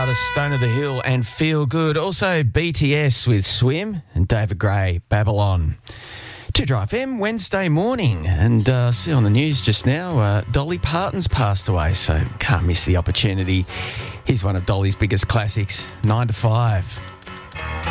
artists Stone of the Hill and Feel Good. Also BTS with Swim and David Gray, Babylon. 2Drive FM, Wednesday morning. And see on the news just now, Dolly Parton's passed away, so can't miss the opportunity. Here's one of Dolly's biggest classics, 9 to 5.